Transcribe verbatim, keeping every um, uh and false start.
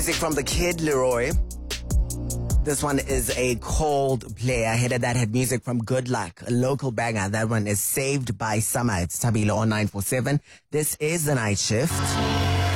Music from the Kid Leroy. This one is a cold play. Ahead of that had music from Good Luck, a local banger. That one is Saved by Summer. It's Tabilo on nine four seven. This is The Night Shift.